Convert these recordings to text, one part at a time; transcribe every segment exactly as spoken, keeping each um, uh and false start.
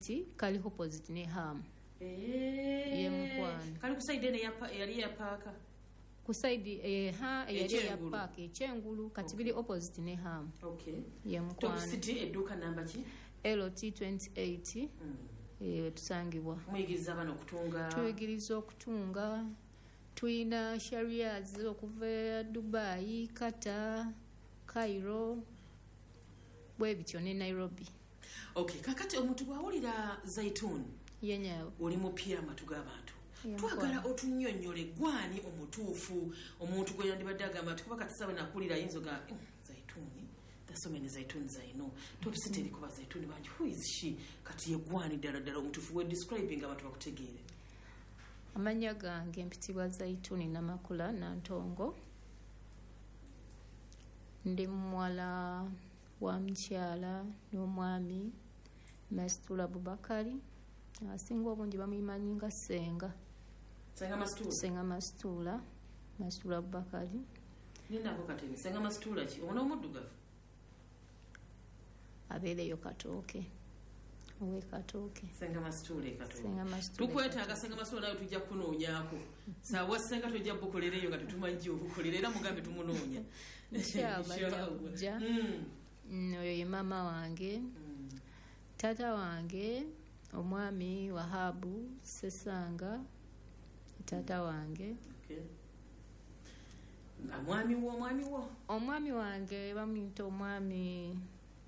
street kali opposite ne Ham. Eh. Ye Mukwano. Kali ku side ne ya yali ya parka. Ku side eh ha yali ya park ekyengulu kati bili opposite ne Ham. Okay. Ye Mukwano. Top city eduka namba ki? L T twenty-eight. Mm. Eh tusangibwa. Muyigiriza bano okutunga. Tuyigiriza okutunga. Tuina sharias okuva Dubai, Qatar, Cairo, bwebityo ne Nairobi. Okay, kakati omuntu bwawulira Zaitun. Yenyawo. Oli mupya amatu g'abantu. Twagala otunnyonnyole gwani omutuufu omuntu gwe yandibadde agamba tukuba kati sabe nakulira yinzo ga Zaituni. There's so many Zaitun Zaino. Top city mm-hmm. Likuba Zaituni banji. Who is she? Kati ye gwani dala dala omutuufu we describing abantu bakutegeere. Amanya gange mpitibwa Zaituni Namakula Nantongo. Ndi mwala wa mchala n'omwami Masitula Bubakari. Asinga obungi bamuyimanyi nga Senga. Senga Masitula. Senga Masitula. Masitula Bubakari. Nina ko kateni Senga Masitula ki? Ono omuddugavu. Abeeleyo Katooke. Owe Katooke. Senga Masitula Katooke. Senga Masitula. Tukwetaaga Senga Masitula nayo tujja kunoonyaako. Sawa Senga tujja bukolereyo nga tutumanyi obukolere era mugambe tumunoonya. Nkyabajja. Mm. Oyo ye mama wange. Mm. Tata wange omwami Wahabu Sesanga tata wange. Okay. Omwami wo omwami wo. Omwami wange bamuyita omwami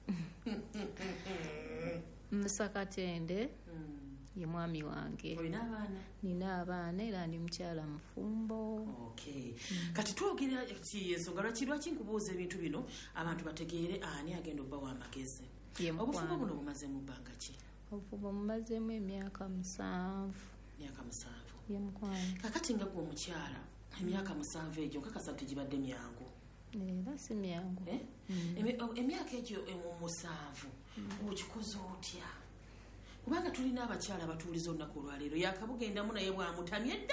Musakatende. Mm. Ye mwami wange. Olina abaana? Nina abaana era ndi mukyala mufumbo. Okay. Mm. Kati twogera ki ensonga lwaki lwaki nkubuuza ebintu bino abantu bategeere ani agenda obba w'amagezi. Obufumbo buno bumaze mu bbanga ki? Obufumbo mumazemu emyaka musanvu. Myaka musanvu. Ye Mukwano. Kakati nga gwe omukyala emyaka musanvu egyo nkakasa tegibadde myangu. Era si myangu. Eh? Mm. Emyaka egyo musanvu okikoze otya? Kubanga tulina abakyala batuuliza olunaku olwaleero yakabugendamu naye bwamutamye dda.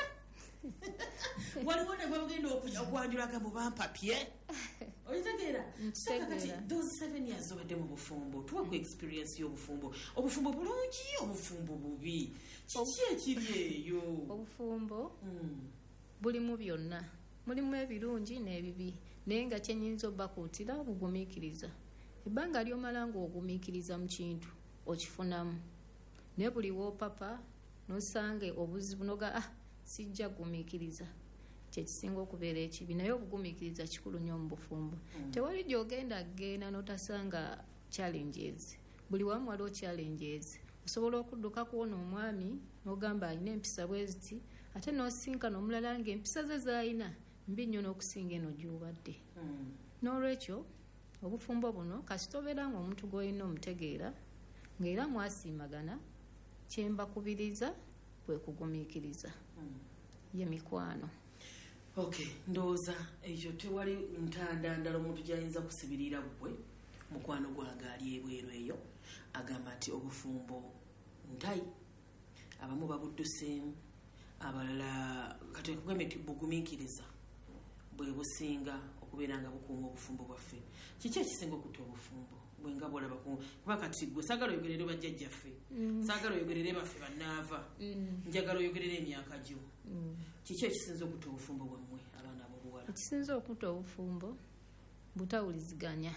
Waliwo ne bwagenda okwanjulaka mu bampapye. Oyitegeera? So kakati those seven years obadde mu bufumbo tuwa ku experience y'obufumbo. Obufumbo bulungi obufumbo bubi. Kiki ekiri eyo? Obufumbo buli mu byonna. Mulimu ebirungi n'ebibi. Naye nga kyenyinza obbakuutira bugumiikiriza. Ebbanga ly'omala ng'ogumiikiriza mu kintu okifunamu. Ne buli w'opapa n'osange obuzibu noga ah sijja gumiikiriza. Kyekisinga okubeera ekibi naye obugumiikiriza kikulu nnyo mu bufumbo. Mm. Tewali gy'ogenda genda n'otasanga challenges. Buli wamu waliwo challenges. Osobola okudduka kuwona omwami n'ogamba alina empisa bwe ziti ate n'osinkana omulala ng'empisa ze z'alina mbi nnyo n'okusinga eno gy'obadde. Mm. N'olwekyo obufumbo buno kasita obeera ng'omuntu gw'olina omutegeera ng'era mwasiimagana kyembakubiriza bwe kugumiikiriza. Mm. Ye mikwano. Okay, ndowooza ekyo tewali ntanda ndala omuntu gy'ayinza kusibirira bwe mukwano gwange ali ebweru eyo agamba nti obufumbo ntayi abamu babudduseemu abalala kati kugamba nti bugumiikiriza bwe businga okubeera nga bukuuma obufumbo bwaffe. Kiki ekisinga okutta obufumbo bwe nga bwolaba kuba kati gwe saagala oyogerere bajjajjaffe saagala oyogerere baffe bannaava njagala oyogerere emyaka gyo. Kiki ekisinza okutta obufumbo bwammwe abaana ab'obuwala? Ekisinza okutta obufumbo butawuliziganya.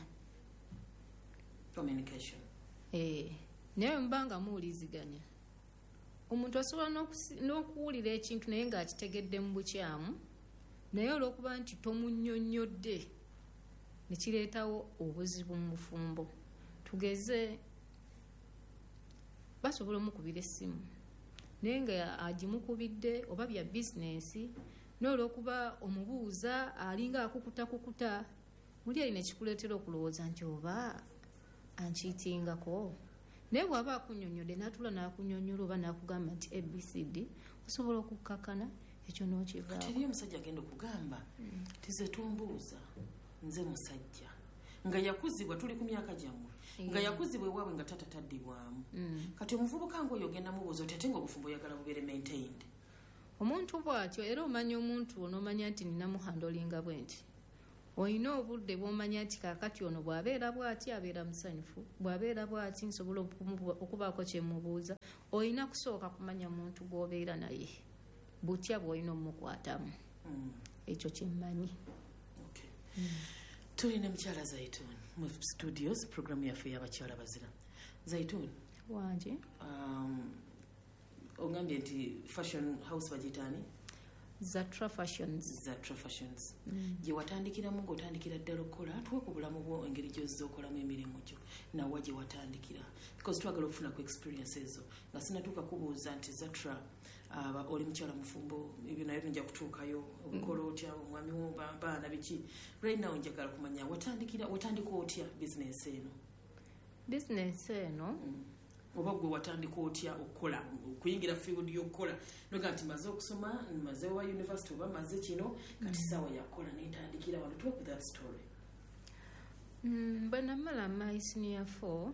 Communication. Eh, naye mbanga muwuliziganya. Omuntu asobola n'okuwulira ekintu naye ng'akitegedde mu bukyamu naye olw'okuba nti tomunnyonnyodde ne kireetawo obuzibu mu bufumbo. Tugeze basobola omukubira essimu naye nga agimukubidde oba bya bizinensi n'olw'okuba omubuuza alinga akukutakukuta muli alina ekikuleetera okulowooza nti oba ankiitingako. Naye bw'aba akunnyonnyodde n'atula n'akunnyonnyola oba n'akugamba nti A B C D osobola okukkakana ekyo n'okivaako. Kati omusajja agenda okugamba tize tombuuza nze musajja nga yakuzibwa tuli ku myaka gyammwe nga yakuzibwa ewaabwe nga tata taddibwamu. Kati omuvubuka ng'oyo ogenda mubuuza oti ate ng'obufumbo oyagala bubeere maintained. Omuntu bw'atyo era omanya omuntu ono omanya nti nina muhandolinga bwe nti olina obudde bw'omanya nti kaakati ono bw'abeera bw'ati abeera musanyufu, bw'abeera bw'ati nsobola okubaako kye mubuuza. Olina kusooka kumanya muntu gw'obeera naye butya bw'olina omukwatamu. Ekyo kye mmanyi. Tulina mukyala Zaitun mu studios, programu yaffe y'abakyala bazira. Zaitun wanje ogambye nti fashion house bagitaani? Zatra Fashions. Zatra Fashions. Gye watandikiramu ng'otandikira ddala okukola tuwe ku bulamu bwo engeri gy'ozza okolamu emirimu gyo nawa gye watandikira, because twagala okufuna ku experience ezo nga sinatuuka kubuuza nti Zatra aba oli mukyala mufumbo ebyo naye nja kutuukayo obukola otya omwami wo baana biki. Right now njagala kumanya watandikira watandika otya business eno? Business eno oba gwe watandika otya okukola okuyingira field y'okukola noga nti maze okusoma maze wa university oba maze kino kati sawa yakola netandikira wano talk that story. Mm, bwe namala my senior four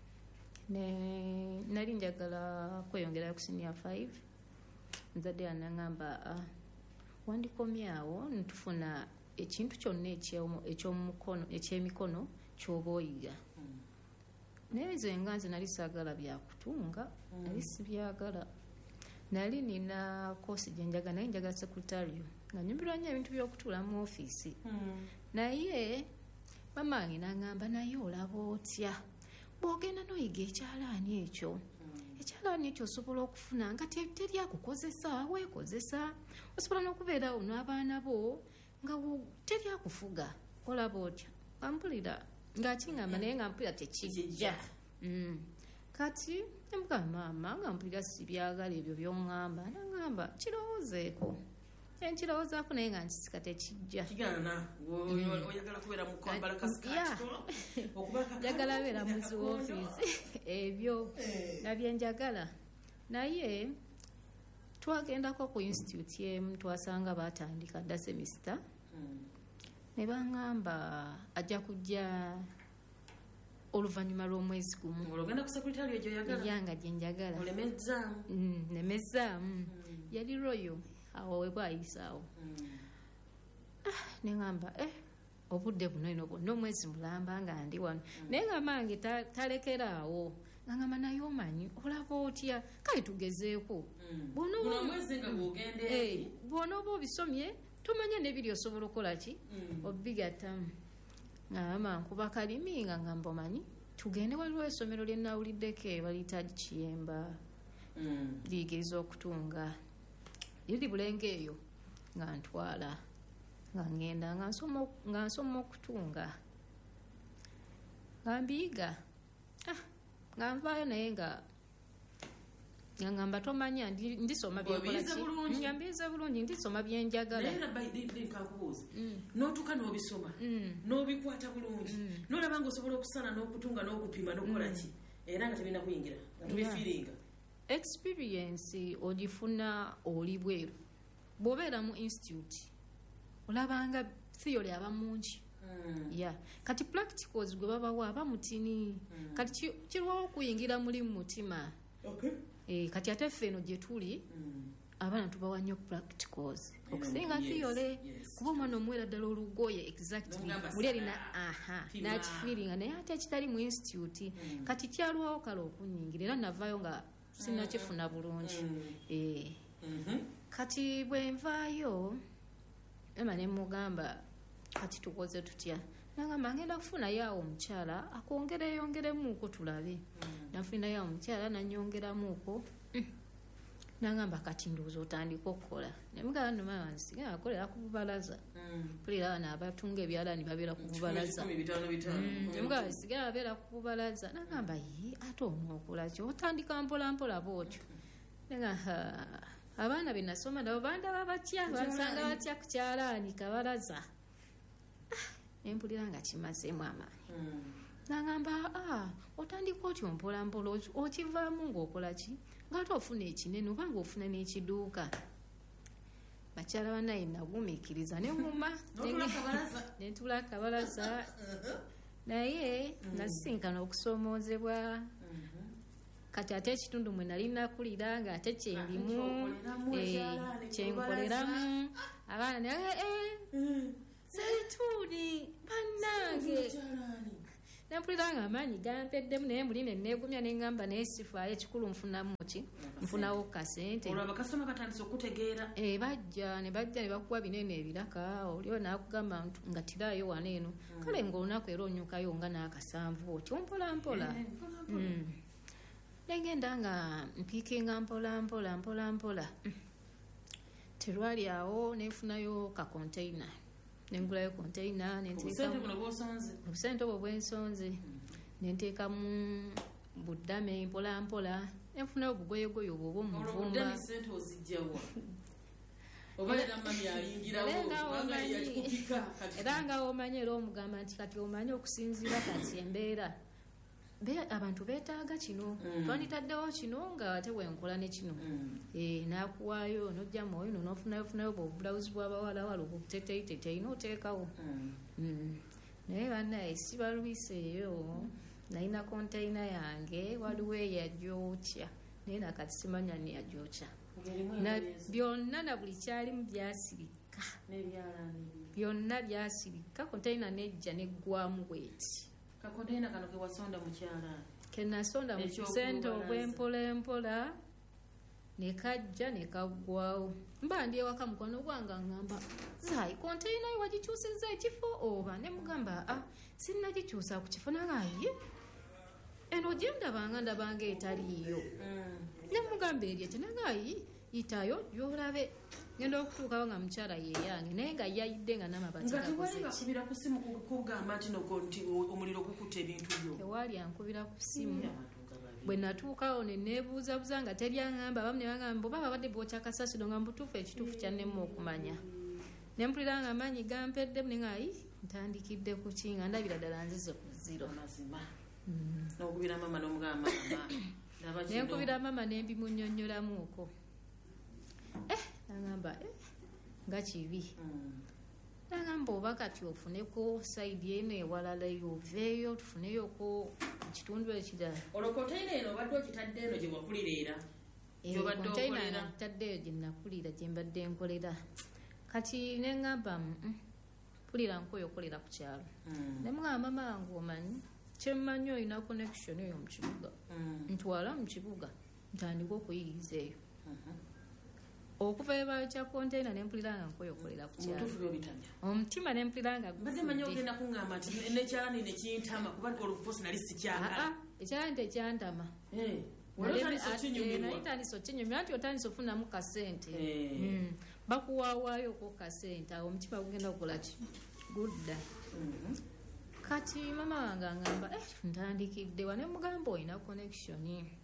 ne nali njagala kweyongera ku senior five nzadde anangamba uh, wandikomyawo ntufuna ekintu kyonna ekyomukono ekyemikono ky'oba oyiga. Naye nze nga nze nali saagala byakutunga, nali sibyagala. Nali nina koosi gye njagala, naye njagala secretarial nga nyumirwa nnyo ebintu by'okutuula mu ofiisi. Naye mama wange n'aŋŋamba naye olaba otya bw'ogenda n'oyiga ekyalaani ekyo ekyalaani ekyo osobola okufuna nga teri akukozesa, weekozesa. Osobola n'okubeerawo n'abaana bo nga teri akufuga, olaba otya. Ampulira ng'akingamba naye nga mpulira tekijja. Kati nemugamba maama nga mpulira sibyagala ebyo by'oŋŋamba. N'aŋŋamba kirowoozeeko. Enkirowoozaako naye nga nkisika tekijja. Oyagala kubeera mu kwambala kasikati njagala beera mu woofiisi ebyo nga byenjagala. Naye twagendako ku institute emu twasanga baatandika dda semester ne baŋŋamba ajja kujja oluvannyuma lw'omwezi gumu. Olwogenda ku secretary egyo oyagala? Yanga gye njagala. Olemezzaamu? Nemezzaamu. Yali royo awo we bwayisaawo. Ne ŋŋamba eh obudde buno eno bwonna omwezi mulamba nga ndi wano. Naye nga mange talekeraawo. Ngamba naye omanyi olaba otya kale tugezeeko. Bw'ona oba obisomye tomanya n'ebiri osobola okukola ki obigattamu. Ngamba nkuba kalimi nga ngamba omanyi tugende waliwo essomero lye nawuliddeko baliyita Kiyemba liyigiriza okutunga. Liri Bulenge eyo nga ntwala nga ngenda nga nsoma okutunga nga mbiyiga nga nvaayo naye nga nga ngamba tomanya ndisoma byenkolaki nga mbiyize bulungi ndisoma byenjagala. N'otuuka n'obisoma n'obikwata bulungi n'olaba ng'osobola okusana n'okutunga n'okupima n'okukola ki era nga tebirina kuyingira nga tubifiiringa. Experience ogifuna oli bweru bw'obeera mu institute olabanga theory aba mungi. Yeah. Kati practicals gwe babawa aba mutini. Kati kirwawo okuyingira muli mu mutima. Okay. Eh, kati ate ffe eno gye tuli abaana tubawa nnyo practicals okusinga theory kuba omwana omuwera ddala olugoye exactly muli alina aha nakifiiringa naye ate ekitali mu institute kati kyalwawo kale okunyingira era navaayo nga sinakifuna bulungi. Eh. Kati bwe nvaayo ema ne mugamba kati tukoze tutya. Nangamba ngenda kufunayo awo omukyala akwongereyongeremuuko tulabe. Nafunayo awo omukyala nanyongeramuuko. Nangamba kati ndowooza otandika okukola. Nemugamba nno maama nsiga akolera ku bubalaza. Mpulira abaana abatunga ebyalaani babeera ku bubalaza. Nemugamba nsiga abeera ku bubalaza. Nangamba ye ate onookola ki otandika mpola mpola bw'otyo. Nangamba abaana be nasoma nabo bandaba batya bansanga batya ku kyalaani kabalaza. Empulira nga kimazeemu amaanyi. Nangamba ah otandika otyo mpola mpola okivaamu ng'okola ki ng'ate ofuna ekinene oba ng'ofuna n'ekiduuka. Bakyala bannaye nagumiikiriza ne nguma netula kabalaza naye nasisinkana okusoomoozebwa. Kati ate ekitundu mwe nali nakulira nga ate kyendimu kyenkoleramu abaana ne zaituni bannange nampulira nga amaanyi gampeddemu naye muli ne neegumya ne ŋŋamba naye sifaayo ekikulu nfunamu ki nfunawo kasente olwo abakasitoma batandise okutegeera e bajja ne bajja ne bakuwa binene ebiraka olio naakugamba nga tiraayo wano eno kale ngaolunaku era onyukayo nga n'akasanvu otyo mpolampola negenda nga mpiikinga mpolampola mpolampola terwali awo nenfunayo ka container nengulayo container obusente obwo bwensonze nenteekamu buddame mpola mpola nenfunayo obugoyegoye obwo obwomuvumba era nga omanyi era omugamba nti kati omanyi okusinziira kati embeera abantu beetaaga kino twanditaddewo kino nga ate wenkola ne kino nakuwaayo nojja mwoyo nofunayofunayo obulawuzi bwabawalawala obuteteiteteyi noteekawo naye bannaye sibalwiseeyo nalina konteina yange waliwo eyagyokya naye nakati simanya niyagyokya byonna na buli kyalimu byasirika byonna byasirika konteina nejja neggwamu bweti kakonteina kano kewasonda mukyala kenasonda mu kisente obwempolampola nekajja nekaggwawo mba ndi ewaka mukwano gwange ngamba zaayi konteina yo wagikyusizza ekifo oba nemugamba a sinnagikyusa ku kifo nagaye eno gyendabanga ndabanga etaliiyo nemugamba eri eti nagayi yitayo gyolabe ngenda okutuukawo nga mukyala yeyange naye nga yayidde nga namabatiakubira ku simu kugamba nti nti omuliro gukuta ebintu byo tewali ankubira ku simu bwe natuukawo neneebuuzabuuza nga teryaŋŋamba abamu ne bagamba oba babadde bookya kasasiro nga mbutuufu ekituufu kyannemu okumanya nempulira nga amaanyi gampeddemu ne ngaayi ntandikidde ku ki nga ndabira ddala nzize ku ziro mazima nokubira mama nomugamba nenkubira mama nembimunnyonnyolamuuko eh nagamba eh nga kibi nagamba oba kati ofuneko saidi eno ewalala oveeyo tufuneyoko ekitundu ekirala olwo konteina eno obadde okitadde eno gye wakulira era konteina nkitaddeeyo gye nakulira gye mbadde nkolera kati neŋŋamba pulira nkoyo okolera ku kyalo nemugamba mama wange omanyi kyemmanyi olina connection eyo mu kibuga ntwala mu kibuga ntandika okuyiriza eyo okuva ebayo kya konteina nempulira nga nkoyo okolera ku kyalo omutima nempulira nga ekyalani tekyantama naye tandisa okinyumya nti otandisa ofunamu kasente bakuwaawaayo ko kasente awo omutima gugenda kukola ki gudda kati mama wange angamba ntandikidde wa nemugamba olina connection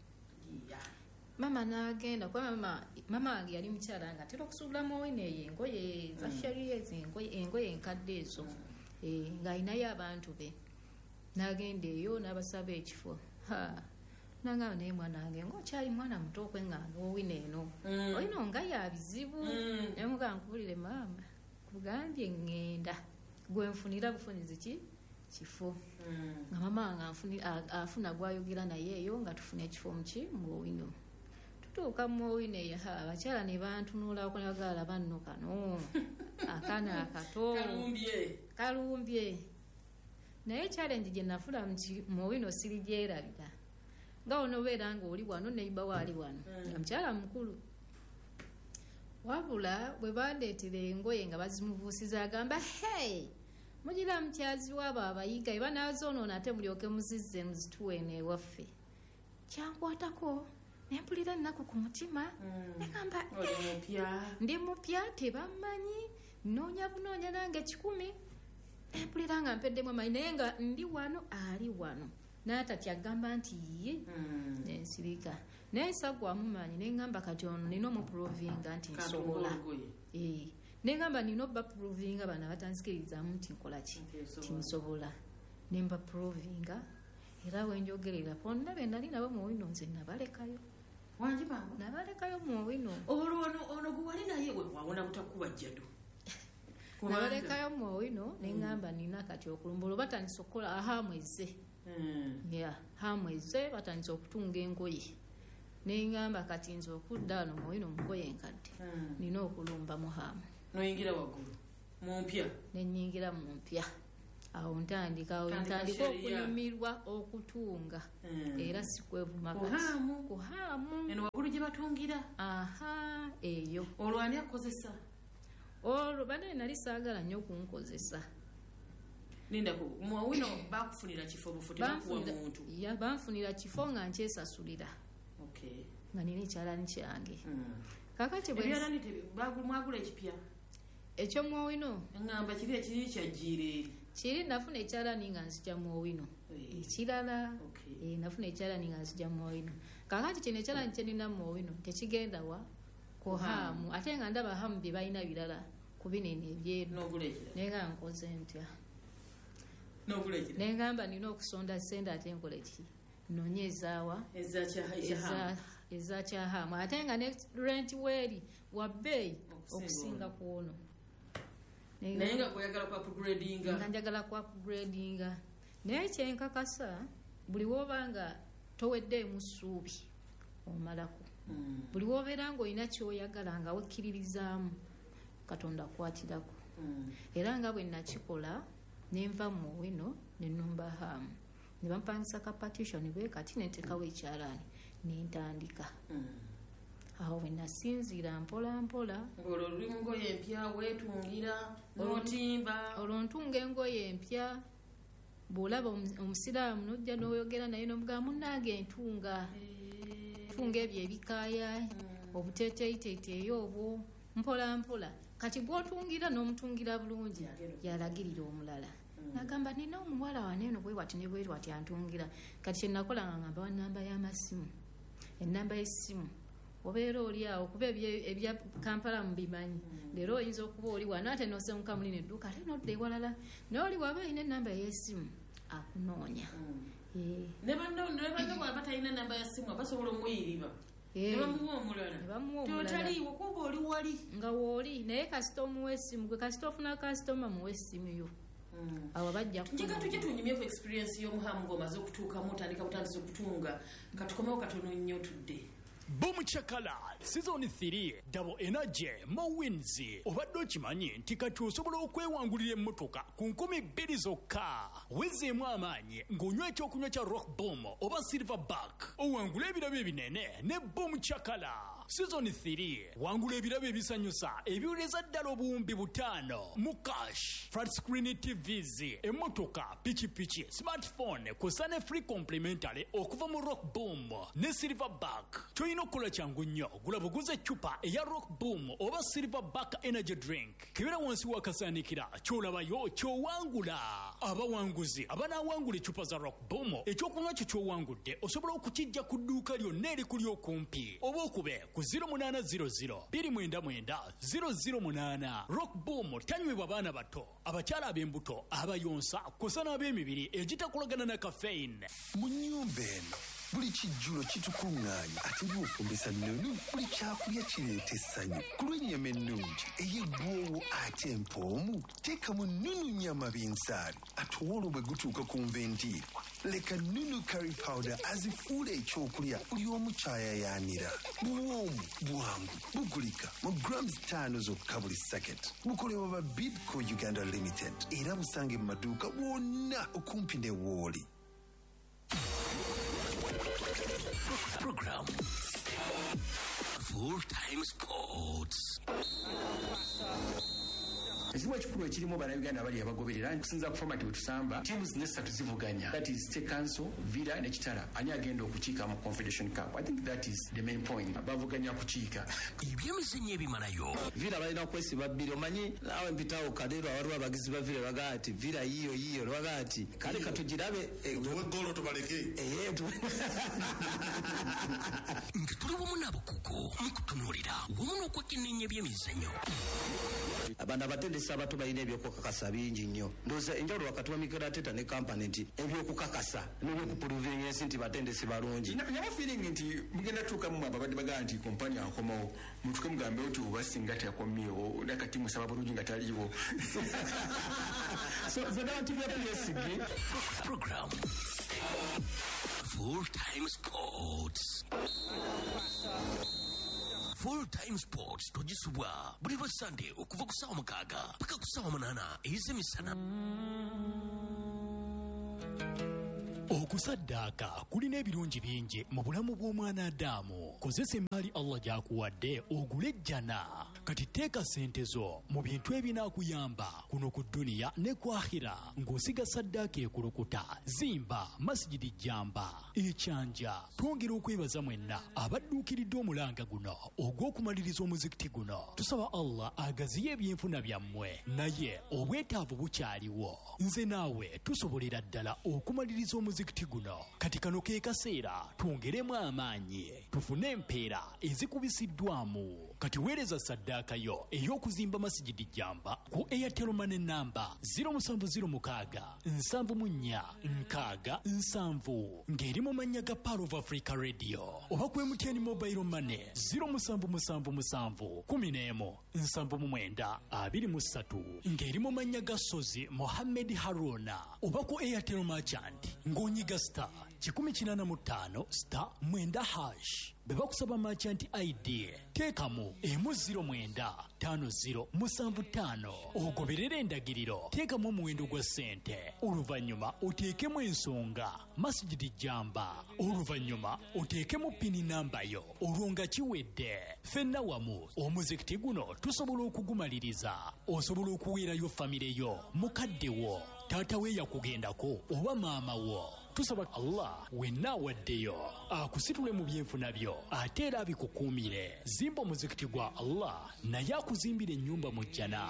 mama nagenda kuba mama mama wange yali mukyala nga atera okusuubulamu owino eyo engoye za shariya engoye enkadde ezo nga alinayo abantu be nagenda eyo n'abasaba ekifo nangamba naye mwana wange ngaokyali mwana muto okweŋŋanga owino eno olino nga yabizibu nemugamba nkubulire maama kugambye ŋŋenda gwenfunira bufunizi ki kifo nga mama wange afuna gwayogera naye eyo nga tufuna ekifo muki muowino tutuuka muowino eyo abakyala ne bantunuulako nebagala banno kano akaana akato kalumbye naye challenge gye nafula muowino sirigyerabira nga onobeera nga oli wano neiba waali wano nga mukyala mukulu wabula bwe bandeetera engoye nga bazimubuusiza agamba hey mugira mukyazi waabo abayiga eba nazoonoona ate mulyoke muzizze muzituweene ewaffe kyankwatako nempulira ennaku ku mutima negamba ndi mupya tebammanyi noonya bunoonya nange kikumi nempulira nga mpeddemu amanyi naye nga ndi wano ali wano naatati agamba nti ye nensirika naye sagwamu manyi neŋŋamba kati ono nina omuprovinga nti nsobola neŋŋamba nina obaprovinga bano abatanzikirizamu nti nkola ki tinsobola nemba provinga era wenjogerera bonna be nali nabo muwino nze nabalekayo nabalekayo muwino ono gwewali naye wewawona butakuba jjado nabalekayo muwino neŋŋamba nina kati okulumbula batandisa okukola ahamweze ya hamweze batandisa okutunga engoye neŋŋamba kati nze okudda wano muwino mugoye enkadde nina okulumba muhamu noyingira waggulu mu mpya ne nnyingira mu mpya awo ntandika awo ntandika okunyumirwa okutunga era si kwevuma kuhaamu kuhaamu eno waggulu gye batungira aha eyo olwo ani akozesa olwo bane nali saagala nnyo kunkozesa nindaku muwino bakufunira kifo bufuti bakuwa muntu ya banfunira kifo nga nkyesasulira okay nga nina ekyalani kyange mm. kakati ebyalani mwagula ekipya ekyo muwino ngamba kiri ekiri kyajjiira eri kiri nafuna ekyalani nga nzija muwino ekirala okay. e, nafuna ekyalani nga nzija muwino kakati kino ekyalani kyenina muwino tekigenda wa kuhaamu ate nga ndaba hamu bye balina birala ku binene ebyeru naye nga nkoze ntya nengamba nina okusonda sente ate nkola ki nonye ezaawa ezakyahamu ate nga ne rent weeri wa bbeeyi okusinga kwono naye nga oyagala ku upgradinga nga njagala ku upgradinga naye kyenkakasa buli woba nga toweddeemu ssuubi omalako mm. buli wobeera ng'olina kyoyagala nga wekkiririzaamu katonda akwatirako mm. era nga bwe nakikola nenva mu wino nenumba hamu ne bampangisa ka partition bwe kati nentekawo ekyalaani nentandika mm. awo bwe nasinziira mpola mpola olwo luli mu ngoye empya weetungira n'otimba olwo ntunga engoye empya bw'olaba omusiraamu n'ojja n'oyogera naye n'omugamba munnange ntunga ntunga ebyo ebikaaya obuteeteeyiteeteeyi obwo mpola mpola kati gw'otungira n'omutungira bulungi yalagirira omulala nagamba nina omuwala waneeno bwe wati ne bwe wati antungira kati kyenakola nga ngamba wa nnamba y'amasimu ennamba y'essimu obeera oli awo kuba ebya kampala mubimanyi leero oyinza okuba oli wano ate nosemuka mulina edduuka ate nodda ewalala naye oli waba olina ennamba y'essimu akunoonya ne banne bwaba talina ennamba ya ssimu abasobola omuyiriba nebamuwa omulala totaliiwo kuba oli wali nga wooli naye kasita omuwa essimu gwe kasita ofuna kasitoma muwa essimu yo awo bajja njega tujje tunyumyeku experience y'omuhamu ng'omaze okutuukamu otandika butandisa okutunga katukomewo katono nnyo tudde Boom Chakala Season three Double Energy Mo Wins obadde okimanyi nti kati osobola okwewangulira emmotoka ku nkumi bbiri zokka wezeemu amaanyi ng'onywa ekyokunywa kya Rock Boom oba Silverback owangula ebirabo ebinene ne Boom Chakala Season three wangula ebirabo ebisanyusa ebiwuleza ddala obuwumbi butaano mu cash flat screen T Vs emmotoka pikipiki smartphone kw'ossa ne free complimentary okuva mu Rock Boom ne Silverback olina okukola kyangu nnyo gula buguza eccupa eya Rock Boom oba Silverback energy drink kebera wansi wakasaanikira kyolabayo kyowangula abawanguzi abanaawangula eccupa za Rock Boom ekyokunywa kyo kyowangudde osobola okukijja ku dduuka lyonna erikuli okumpi oba okube ku zero eight zero zero two nine nine zero zero eight Rock Boom tanywebwa baana bato abakyala ab'embuto abayonsa kw'ossa n'ab'emibiri egitakolagana na caffeine mu nnyumba eno buli kijjulo kitukuŋŋaanya ate by'ofumbisa nnonu buli kyakulya kireeta essanyu ku lw'ennyama ennungi ey'eggwoowo ate empoomu teekamu nnunu nnyama b'ensaali ate olwo bwe gutuuka ku nvendiirwa leka nnunu curry powder azifuula ekyokulya buli omu kyayayaanira buwoomu bwangu bugulika mu grams ttaano zokka buli saketi bukolebwa ba Bidco Uganda Limited era busange mu maduuka bwonna okumpi ne wooli. Program Full Time Sports. Ekiwa ekikulu ekirimu bannayuganda abali abagoberera nkusinza ku format wetusamba tiimu zino essatu zivuganya, that is State Council, Villa ne Kitara ani agenda okukiika mu Confederation Cup. I think that is the main point. Bavuganya kukiika ebyemizannyo ebimalayo. Villa balina okwesiba bbiri omanyi naawe mpitawo kadero waliwo abagizi ba Villa bagaa ati Villa yiyo yiyo lwaga ati kale katugirabe golo tubaleke nga tuli wamu n'abakugu mu kutunuulira wamu n'okwekenneenya ebyemizannyo. Abantu abatendesa abato balina ebyokukakasa bingi nnyo. Ndowooza enjawulo wakati wa Mikel Arteta ne kampani nti ebyokukakasa n'ebyokupuluvinga ensi nti batendesi balungi. Naba feeling nti mugenda tuukamu ababadde bagaa nti kompani akomawo mutuke mugambe oti oba singa teyakomyewo nakati musaba bulungi nga taliiwo. So zonna tubya tuyesige. Program Full Time Sports. Full Time Sports togisubwa buli lwa Sunday okuva ku ssaawa mukaaga paka ku ssaawa munaana ez'emisana. Okusaddaaka kulina ebirungi bingi mu bulamu bw'omwana Adamu. Kozesa emmaali Allah gy'akuwadde ogule ejjana. Kati teeka ssente zo mu bintu ebinaakuyamba kuno ku dduniya ne ku akhira ng'osiga saddaaka ekulukuta. Zimba Masjidi Jamba ekyanja. Twongera okwebaza mwenna abadduukiridde omulanga guno ogw'okumaliriza omuzikiti guno. Tusaba Allah agaziye ebyenfuna byammwe, naye obwetaavu bukyaliwo. Nze naawe tusobolera ddala okumaliriza omuzikiti guno. Kati kano ke kaseera twongeremu amaanyi tufune empeera ezikubisiddwamu. Kati weereza saddaaka yo ey'okuzimba Masjidi Jamba ku Airtel Money namba zero seven zero six seven mu nnya nkaaga nsanvu ng'eri mu mannya ga Power of Africa Radio, oba ku M T N Mobile Money zero seven seven seven one zero nsanvu mu mwenda abiri mu ssatu ng'eri mu mannya ga Sozi Mohammed Haruna, oba ku Airtel Merchant ng'onyiga star kikumi kinaana mu ttaano star mwenda hash. Bwe bakusaba merchant I D teekamu emu ziro mwenda ttaano ziro musanvu ttaano, ogoberera endagiriro, teekamu omuwendo gwa ssente, oluvannyuma oteekemu ensonga Masjidi Jamba, oluvannyuma oteekemu pini namba yo. Olwo nga kiwedde, ffenna wamu omuzikiti guno tusobola okugumaliriza. Osobola okuweerayo famire yo, mukadde wo, taata we yakugendako oba maama wo. Tusaba Allah wenna awaddeyo akusitule mu byenfuna byo ate era abikukuumire. Zimba omuzikiti gwa Allah naye akuzimbira ennyumba mu jjana.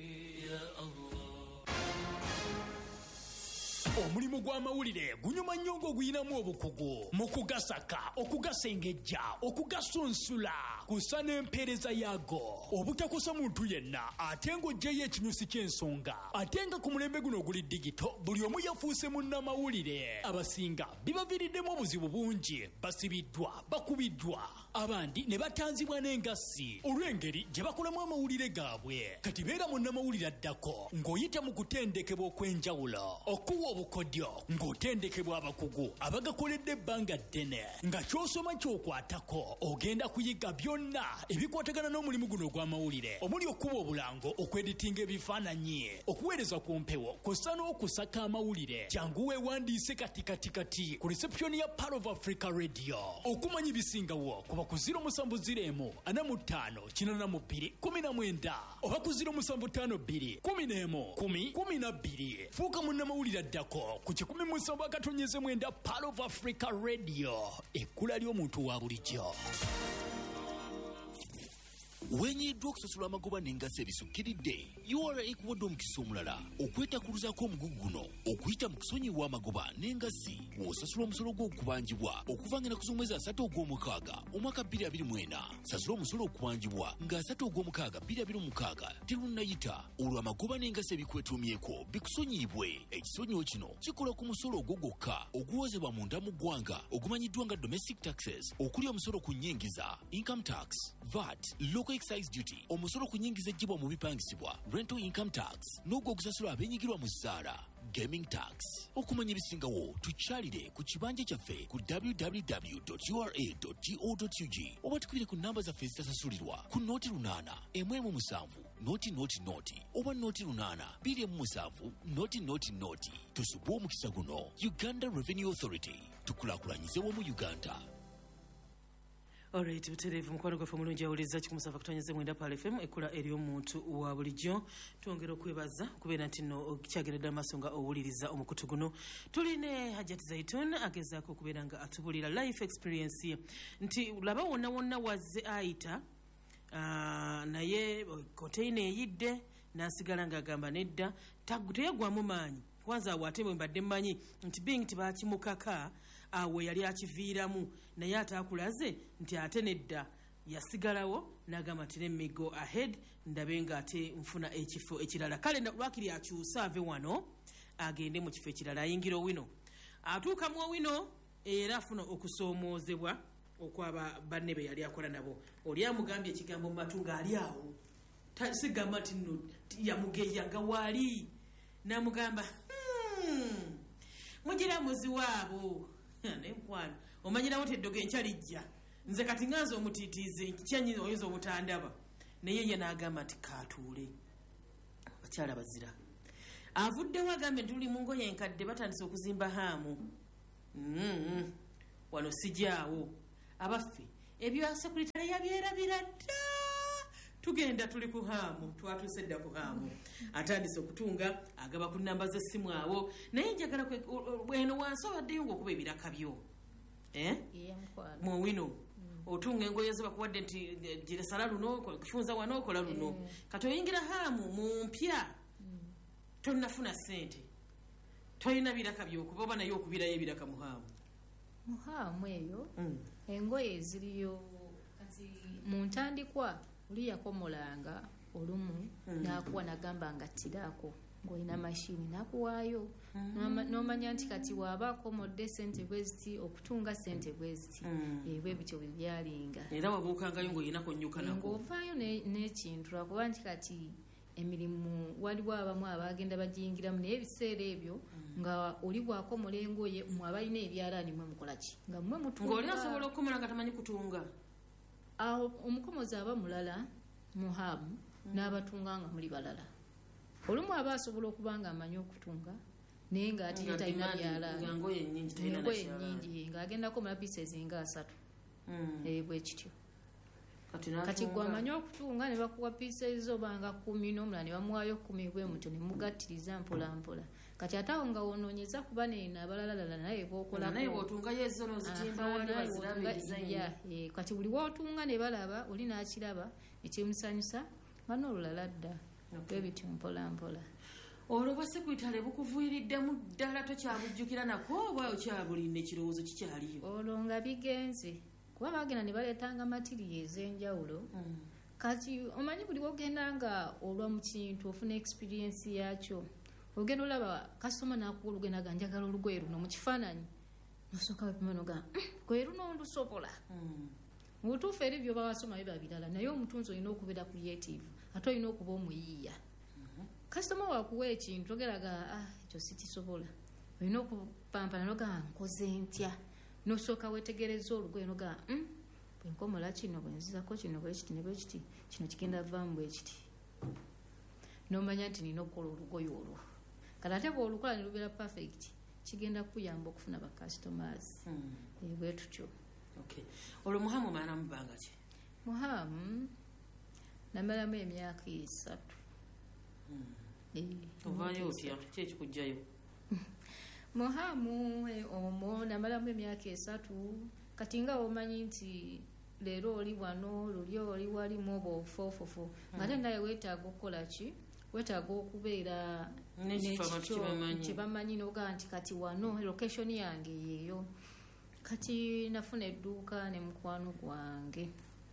Omulimu gw'amawulire gunyuma nnyo ng'oguyinamu obukugu mu kugasaka, okugasengejja, okugasunsula, kusa n'empeereza yaago. Obutakosa muntu yenna ate ng'oggyeyo ekinyusi ky'ensonga. Ate nga ku mulembe guno oguli digito buli omu yafuuse munnamawulire. Abasinga bibaviiriddemu obuzibu bungi, basibiddwa, bakubiddwa, abandi ne batanzibwa n'engassi olw'engeri gye bakolamu amawulire gaabwe. Kati beera munnamawulire addako ng'oyita mu kutendekebwa okw'enjawulo, okuwa obukodyo ng'otendekebwa abakugu abagakoledde ebbanga ddene, nga ky'osoma ky'okwatako ogenda kuyiga byonna ebikwatagana n'omulimu guno ogw'amawulire, omuli okuba obulango, okweditinga ebifaananyi, okuweereza ku mpewo, kw'ossa n'okusaka amawulire. Jangu weewandiise kati kati kati ku reception ya Power of Africa Radio. Okumanya ebisingawo kuba ku ziro musanvu ziro emu ana mu ttaano kinaana mu bbiri kumi na mwenda oba ku ziro musanvu ttaano bbiri kumi n'emu kumi kumi na bbiri. Fuuka munnamawulire addako ku kikumi mu nsanvu akatonyeze mwenda Power of Africa Radio, ekkula ly'omuntu wa bulijjo. Wenyiddwa okusasula amagoba n'engassi ebisukkiridde, U R A ekuwadde omukisa omulala okwetakuluzaako omugugu guno okuyita mu kusonyiyibwa amagoba n'engassi bw'osasula omusolo gw'okubanjibwa okuva nga ennaku z'omwezi asatu ogw'omukaaga omwaka bbiri abiri mu ena. Sasula omusolo okubanjibwa nga asatu ogw'omukaaga bbiri abiri mu mukaaga terunnayita, olwo amagoba n'engassi ebikwetuumyeko bikusonyiyibwe. Ekisonyiwo kino kikola ku musolo ogwo gwokka oguwoozebwa munda mu ggwanga ogumanyiddwa nga domestic taxes, okuli omusolo ku nnyingiza, income tax, V A T, local excise duty, omusolo ku nnyingiza eggyibwa mu bipangisibwa, rental income tax, n'ogwo ogusasula abenyigirwa mu ssaala, gaming tax. Okumanya ebisingawo tukyalire ku kibanja kyaffe ku w w w dot u r a dot go dot u g oba tukubire ku namba zaffe ezitasasulirwa ku nooti lunaana emu emu musanvu nooti nooti nooti oba nooti lunaana bbiri emu musanvu nooti nooti nooti. Tusubwe omukisa guno. Uganda Revenue Authority, tukulaakulanyize wamu Uganda. Alright, butereevu mukwano gwaffe mulungi awuliriza kikumi sava kutonyeze mwenda Pal F M, ekkula ery'omuntu wa bulijjo. Twongera okwebaza kubeera nti nno kyageredde amaaso nga owuliriza omukutu guno. Tuline Hajati Zaitun agezaako okubeera nga atubulira life experience ye nti laba wonna wonna wazze ayita uh, naye koteina eyidde n'asigala ng'agamba nedda teyagwamu maanyi. Kwanza awo ate bwe mbadde mmanyi nti being tibakimukaka awe yali akiviiramu, naye ate akulaze nti ate nedda yasigalawo n'agamba nti let me go ahead ndabe nga ate nfuna ekifo ekirala. Kale lwakiri akyusa ave wano agende mu kifo ekirala, ayingira owino, atuuka mu owino era afuna okusoomoozebwa okwaba banne be yali akola nabo. Oli amugambye ekigambo mu matu ng'ali awo, sigamba nti nno yamugeya nga waali, n'amugamba hmm, mugira muzi waabo nenkwano omanyirawo teddoga enkyalijja nze kati nganze omutiitiize kyanyiza oyinza obutandaba naye ye n'agamba nti kaatuule bakyala bazira avuddewo agambe nti tuli mu ngoye enkadde batandise okuzimba haamu mm-hmm. wano sijaawo abaffe ebyo sekuritale yabyerabira dda tugenda tuli ku haamu twatuuse dda ku haamu atandise okutunga agaba ku namba z'essimu awo naye njagala bweno wansi obaddeyo ng'okuba ebiraka byo eh? mu wino otunga engoye zebakuwadde nti giresala luno kifunza wano okola luno kati oyingira haamu mu mpya tonnafuna ssente tolina biraka byokuba oba naye okubirayo ebiraka mu haamu mu haamu eyo engoye eziriyo kati mu ntandikwa oli yakomolanga olumu n'akuwa nagamba nga ttiraako ng'olina mashini n'akuwaayo n'omanya nti kati waaba akomodde sente bwe ziti okutunga sente bwe ziti ebwe bityo bwe byalinga era wabuukangayo ng'olina konnyuka nako ng'ovaayo n'ekintu lwakuba nti kati emirimu waliwo abamu abagenda bagiyingiramu naye ebiseera ebyo nga oli bwakomola engoye mwe abalina ebyalaani mwe mukolaki nga mmwe mutunga ng'oli asobola okukomola nga tamanyi kutunga awo omukomozi aba mulala mu haamu n'abatunga nga muli balala olumu aba asobola okuba nga amanyi okutunga naye ng'ate talina byalaanengoye nnyingi ng'agendako mula pieces nga asatu bwe kityo kati gwe amanyi okutunga ne bakuwa pieces obanga kumi n'omulala ne bamuwaayo kumi bwe mutyo ne mugattiriza mpola mpola kati ate awo nga wonoonyeza kuba neno abalalalala naye bookolako kati buli wootunga ne balaba oli n'akiraba ekimusanyusa nga n'olulala dda bwe bityo mpola mpola olwo bwa sekuritale bukuviiriddemu ddala tokyabujjukira nako oba okyabulinda ekirowoozo kikyaliyo olwo nga bigenze kuba bagenda ne baleetanga matiriyo ez'enjawulo kati omanyi buli wogenda nga olwa mu kintu ofuna experience yakyo ogenda olaba kasitoma n'akuwa olugenda ga njagala olugoye luno mu kifaananyi nosooka bapima noga goye luno ndusobola mu butuufu eri byoba wasoma biba birala naye omutunzi olina okubeera creative ate olina okuba omuyiiya kasitoma wakuwa ekintu ogeraga ekyo sikisobola olina okupampana noga nkoze ntya nosooka wetegereza olugoye noga bwenkomola kino bwenzizako kino bwekiti ne bwekiti kino kigenda vaamu bwekiti nomanya nti nina okukola olugoye olwo kati ate bwolukola ne lubeera perfect kigenda kuyamba okufuna ba customers bwe tutyo olwo muhamu omalamu bbanga ki muhamu namalamu emyaka esatu ovaayo otya ki ekikujjayo muhamu omwo namalamu emyaka esatu kati nga omanyi nti leero oli wano luli oli walimu oba ofuofufu nga ate naye weetaaga okukola ki weetaaga okubeera nekikyo kyebamanyi nogaa nti kati wano location yange yeeyo kati nafuna edduuka ne mukwano gwange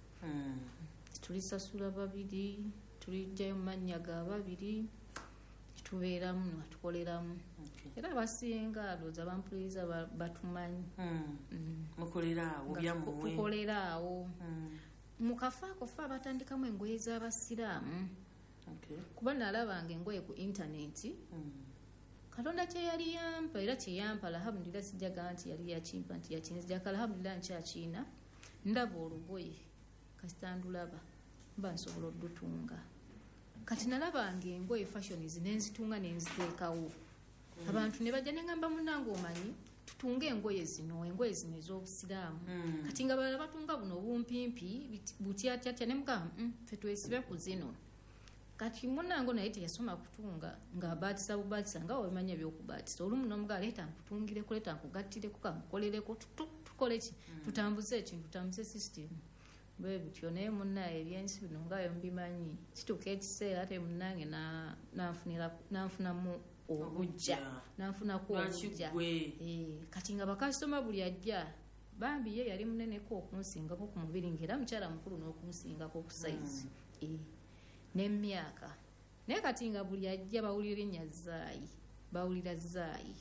tulisasula babiri tulijjayo mu mannya ga babiri tubeeramu natukoleramu era abasinga alooza bampuliza batumanyi mukoleraawo byamuwe tukoleraawo mu kafo ako fe abatandikamu engoye z'abasiraamu kuba nalabanga engoye ku intaneti katonda kyeyali yampa era kyeyampa alhamdulillah sijjaga nti yali yakimpa nti yakinzijjaka alhamdulillah nkyakiina ndaba olugoye kasitandulaba mba nsobola oddutunga kati nalabanga engoye fashions nenzitunga nenziteekawo abantu ne bajja neŋŋamba munnange omanyi tutunga engoye zino engoye zino ez'obusiraamu kati nga balala batunga buno obumpimpi butyatyatya ne mugamba ffe twesibe ku zino kati munnange naye teyasoma kutunga ng'abaatisa bubaatisa nga webimanya ebyokubaatisa olumu n'omugaa leeta nkutungireko leeta nkugattireko kamukolereko tukole ki tutambuze ekintu tutambuze sisitemu bwe bityo naye munnaye ebyensi bino ngaayo mubimanyi kituuka ekiseera ate munnange nanfunamu obujja nanfunaku obujja kati nga bakasitoma buli ajja bambi ye yali muneneko okunsingako ku mubiri ngaera mukyala mukulu n'okunsingako ku saizi n'emyaka naye kati nga buli ajja bawulira erinnya zaayi bawulira zaayi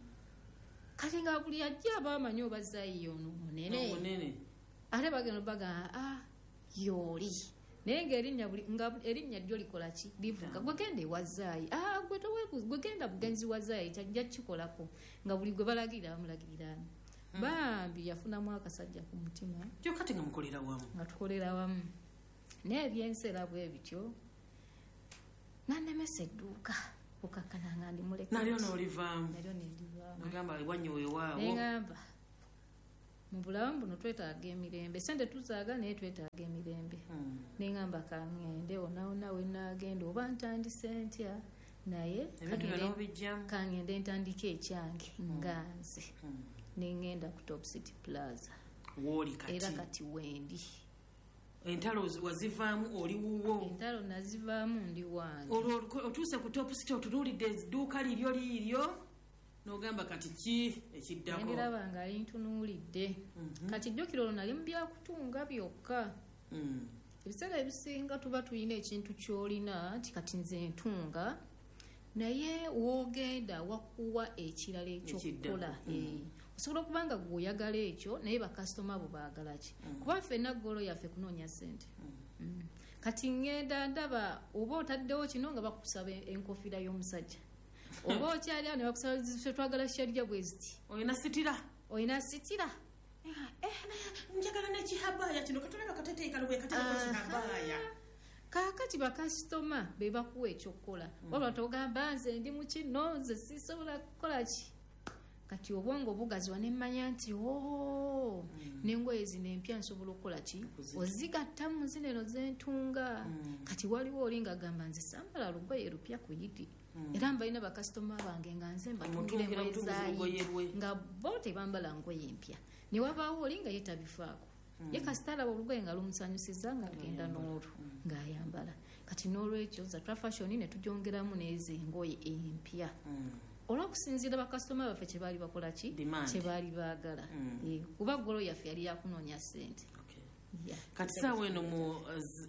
kati nga buli ajja bamanyi oba zaayi yono munene ate bagenda baga ah yoli naye ngaerinnya nga erinnya lyo likola ki livuga gwegenda ewazaayi ah gwegenda bugenzi wazaayi kyajja kikolako nga buli gwe balagirira bamulagiriraani bambi yafunamu akasajja ku mutima kyo kati nga mukolera wamu nga tukolera wamu n'ebyensera bwe bityo nannemesa edduuka kukakkana nga ndi muleka nalyo n'olivaamu nalyo nendivaamu nagamba wanyowe waawo neŋŋamba mu bulamu buno twetaaga emirembe sente tuzaaga naye twetaaga emirembe neŋŋamba kaŋŋende onaona we naagenda oba ntandise ntya naye kaŋŋende ntandika ekyange nga nze neŋŋenda ku Top City Plaza era kati wendi entalo wazivaamu oli wuwo entalo nazivaamu ndi wange olwo otuuse ku Top City otunuulidde edduuka liryo liiryo n'ogamba kati ki ekiddako ndiraba nga lintunuulidde kati jjukira olwo nali mu byakutunga byokka ebiseera ebisinga tuba tulina ekintu ky'olina nti kati nze ntunga naye woogenda wakuwa ekirala ekyokukola osobola okuba nga gwe oyagala ekyo naye bakasitoma bo baagala ki kuba ffenna ggoolo yaffe kunoonya ssente kati ŋŋenda ndaba oba otaddewo kino nga bakusaba enkofiira y'omusajja oba okyali awo ne bakusaba twagala kyalya bwe ziti olina sitira olina sitira njagala nekihabaaya kino katulaba kateteeka lwe kateekakihabaaya kaakati bakasitoma be bakuwa ekyokukola wabula togamba nze ndi mu kino nze sisobola kukola ki kati obwongo bugaziwa nemmanya nti o n'engoye zino empya nsobola okukola ki ozigattamu zino eno zentunga kati waliwo oli nga gamba nze sambala lugoye lupya ku yidi era mbalina bakasitoma bange nga nze mbatungire engoye zaayi nga bo tebambala ngoye empya ne wabaawo oli nga yetabifaako ye kasita alaba olugoye nga lumusanyusiza nga agenda n'olwo ng'ayambala kati n'olwekyo Zatra Fashion ne tugyongeramu n'ezo engoye empya olw'okusinziira bakasitoma baffe kye baali bakola ki kye baali baagala kuba ggolo yaffe yali yakunoonya ssente kati saawa eno mu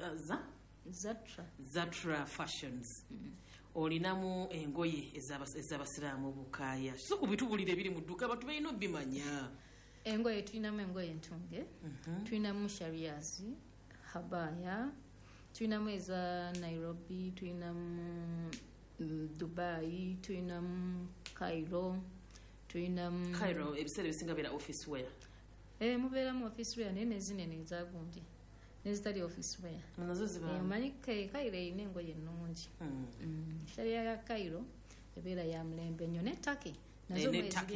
Zatra Zatra Fashions olinamu engoye ez'abasiraamu bukaaya so kubitubulire biri mu dduuka abantu balina obimanya engoye tulinamu engoye entunge tulinamu sharias habaya tulinamu eza Nairobi tulinamu Dubai tulinamu Cairo tulinamu Cairo ebiseera ebisinga beera office wear eh mubeeramu office wear naye nezinene ezagundi nezitali office wear nazo ziba manyi Cairo erina engoye ennungi sharia ya Cairo ebeera ya mulembe nnyo ne Turkey nazo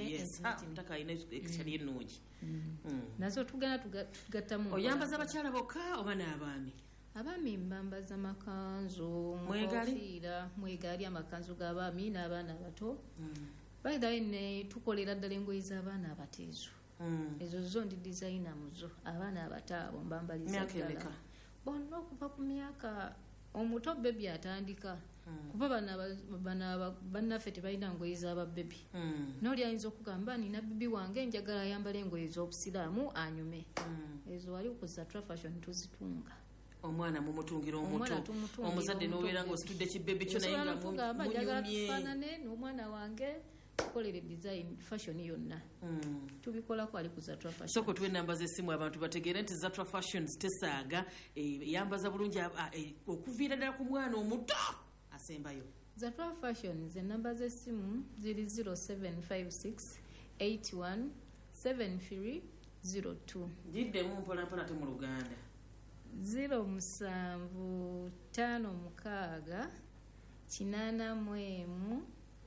nazo tugenda tugattamu oyambaza abakyala bokka oba n'abaami abaami mbambaza makanzu mukofiira mwegaali amakanzu g'abaami n'abaana abato bayidawe ne tukolera ddala engoye z'abaana abateezo ezo zo ndi dizayina muzo abaana abato abo mbambaliza ddala bonna okuva ku myaka omuto bebi atandika kuba bannaffe tebalina ngoye z'ababebi n'oli ayinza okugamba nina bebi wange njagala ayambala engoye z'obusiraamu anyume ezo wali ku Zatra Fashion tuzitunga omwana mumutungira omuto omuzadde n'obeera ng'ositudde kibebi kyo naye nga munyumye n'omwana wange tukolere design fashion yonna tubikolako ali ku Zatra Fashion soko tuwe namba z'essimu abantu bategeere nti Zatra Fashions tesaaga yambaza bulungi okuviira ddala ku mwana omuto asembayo Zatra Fashions enamba z'essimu ziri zero seven five six eight one seven three zero two jiddemu mpolampola te mu Luganda ziro musanvu tano mukaaga kinaana mu emu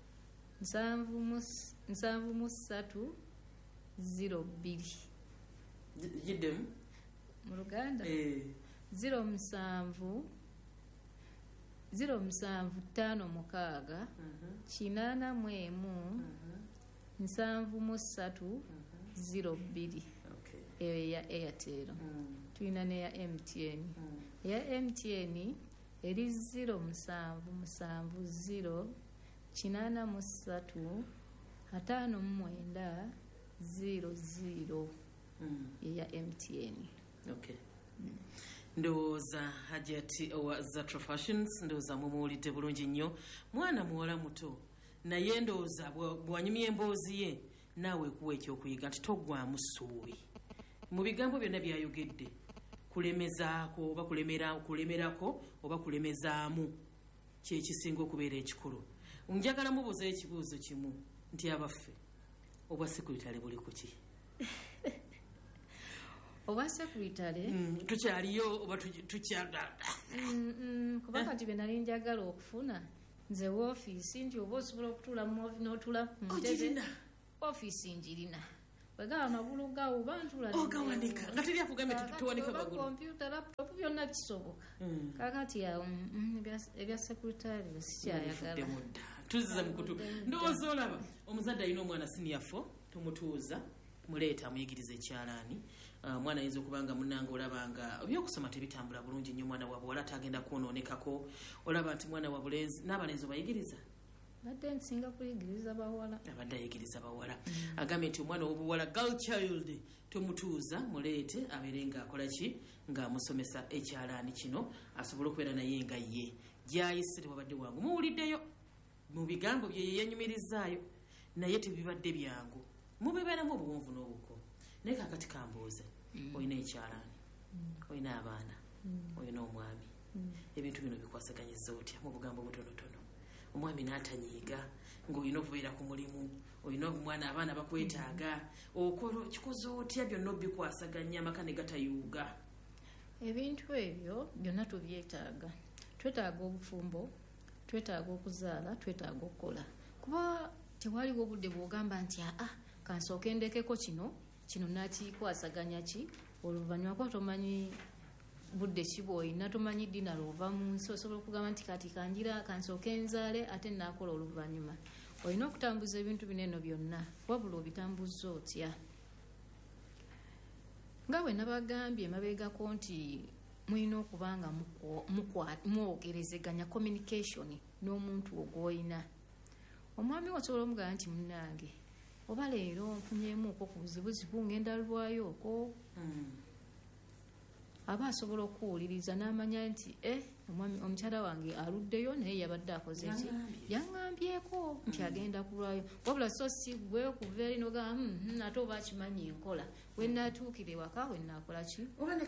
nsanvu mu ssatu ziro bbiri jiddemu mu Luganda ziro musanvu ziro musanvu tano mukaaga kinaana mu emu nsanvu mu ssatu ziro bbiri eyo eya Airtel tulina neya M T N eya M T N eri ziro musanvu musanvu ziro kinaana mu ssatu ataano mu mwenda ziro ziro eya M T N ndowooza Hajati owa Zatra Fashions ndowooza mumuwulidde bulungi nnyo mwana muwala muto naye ndowooza bw'anyumya emboozi ye naawe kuwa ekyokuyiga nti toggwamu ssuubi mu bigambo byonna byayogedde kulemezaako oba kulemerako oba kulemezaamu kyekisinga okubeera ekikulu njagala mubuuzayo ekibuuzo kimu nti abaffe obwa sekuritale buli kuki oba secretary tukyaliyo oba tukyagala kuba kati bye nali njagala okufuna nze woofiisi nti oba osobola okutuula n'otula mu ntebe ofiisi njirina bwegaba amagulu gawo oba ntula ogawanika nga teri akugambye tuwanika magulu kompyuta laptop byonna bisoboka kakati awo ebya secretary sikyayagala tuziza mukutu ndowooza olaba omuzadde alina omwana siniyafo tumutuuza muleeta amuyigiriza ekyalaani omwana ayinza okuba nga munanga olaba nga ebyokusoma tebitambula bulungi nnyo omwana wa buwala atagenda kwonoonekako olaba nti mwana wa bulenzi n'abalenzi obayigiriza badde nsinga kuyigiriza bawala abadde ayigiriza bawala agambye nti omwana w'obuwala girl child tumutuuza muleete abeere ng'akola ki ng'amusomesa ekyalaani kino asobole okubeera naye nga ye gyayise tewabadde wangu muwuliddeyo mu bigambo bye yeyenyumirizaayo naye tebibadde byangu mubibeeramu obuwonvu n'obuko naye kakati kambuuze olina ekyalaani olina abaana olina omwami ebintu bino bikwasaganyizza otya mu bugambo butonotono omwami n'atanyiiga ng'olina okubeera ku mulimu olina omwana abaana bakwetaaga okola kikoze otya byonna obikwasaganya amaka ne gatayuuga ebintu ebyo byonna tubyetaaga twetaaga obufumbo twetaaga okuzaala twetaaga okukola kuba tewaliwo obudde bw'ogamba nti aa kansooke ndekeko kino kino nakikwasaganya ki oluvannyuma kuba tomanyi budde ki bw'olina tomanyi dinala ova mu nsi osobola okugamba nti kati kanjira kansooke nzaale ate naakola oluvannyuma olina okutambuza ebintu bino eno byonna wabula obitambuza otya nga bwe nabagambye mabeegako nti mulina okuba nga mwogerezeganya communication n'omuntu ogw'olina omwami osobola omugamba nti munnange oba leero nfunyeemuuko ku buzibuzibu ngenda lwayo okwo aba asobola okuwuliriza n'amanya nti omukyala wange aluddeyo naye yabadde akoze ki yaŋŋambyeko nti agenda kulwayo wabula so si gwe okuva eri nogamba ate oba akimanyi enkola we naatuukira ewaka we naakola ki